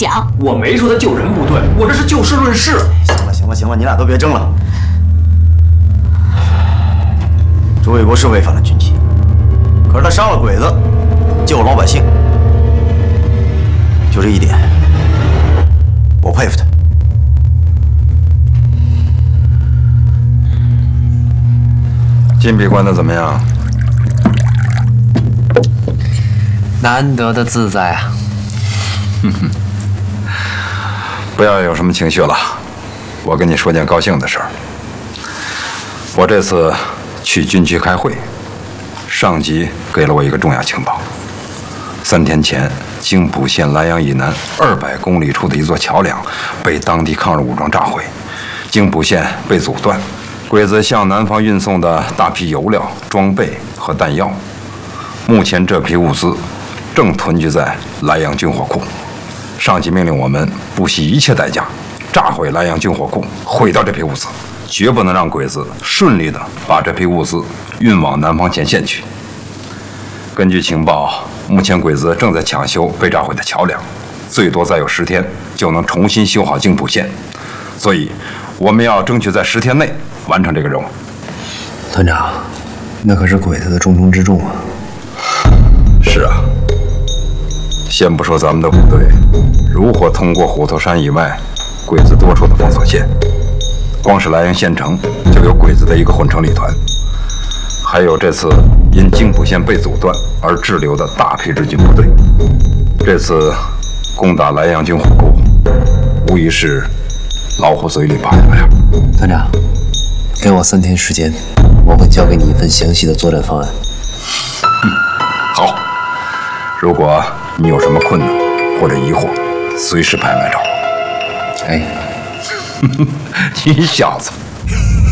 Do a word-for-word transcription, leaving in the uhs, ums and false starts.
想。 我没说他救人不对，我这是就事论事。 行了行了行了，你俩都别争了。朱卫国是违反了军纪，可是他杀了鬼子，救了老百姓，就这一点，我佩服他。 金闭关的怎么样？ 难得的自在啊！ 哼哼，不要有什么情绪了。我跟你说件高兴的事儿。我这次去军区开会，上级给了我一个重要情报。三天前，京浦县莱阳以南二百公里处的一座桥梁被当地抗日武装炸毁，京浦线被阻断。鬼子向南方运送的大批油料、装备和弹药，目前这批物资正囤积在莱阳军火库。上级命令我们不惜一切代价炸毁莱阳军火库，毁掉这批物资，绝不能让鬼子顺利地把这批物资运往南方前线去。根据情报，目前鬼子正在抢修被炸毁的桥梁，最多再有十天就能重新修好京浦线，所以我们要争取在十天内完成这个任务。 团长，那可是鬼子的重中之重啊！ 是啊，先不说咱们的部队如何通过虎头山以外鬼子多处的封锁线，光是莱阳县城就有鬼子的一个混成旅团，还有这次因京浦线被阻断而滞留的大批日军部队。这次攻打莱阳军火库，无疑是老虎嘴里拔牙呀！ 团长，给我三天时间，我会交给你一份详细的作战方案。 嗯，好。如果你有什么困难或者疑惑，随时派来找我。 哎， 你小子！